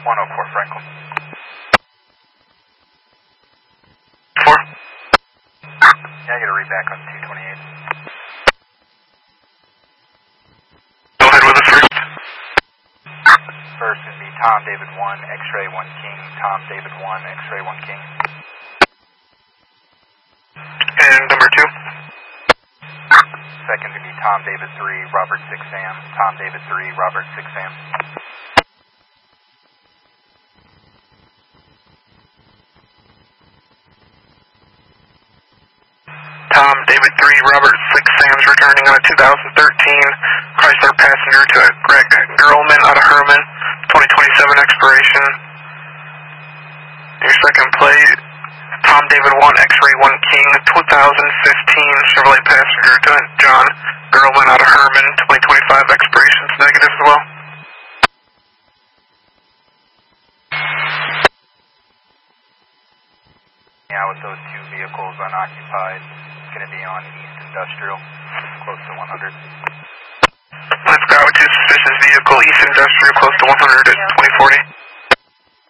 104 Franklin. 4? Yeah, I get a read back on 228. Go ahead with the first. First would be Tom David 1, X-Ray 1 King, Tom David 1, X-Ray 1 King. And number 2? Second would be Tom David 3, Robert 6 Sam, Tom David 3, Robert 6 Sam. Tom David 3, Robert 6 Sam's returning on a 2013 Chrysler Passenger to Greg Gerlman out of Herman, 2027 expiration. Your second plate, Tom David 1, X-Ray 1 King, 2015 Chevrolet Passenger to John Gerlman out of Herman, 2025 expirations negative as well. Yeah, with those two vehicles unoccupied, it's going to be on East Industrial, close to 100. Let's go with two suspicious vehicle, East Industrial, close to 100 at 2040.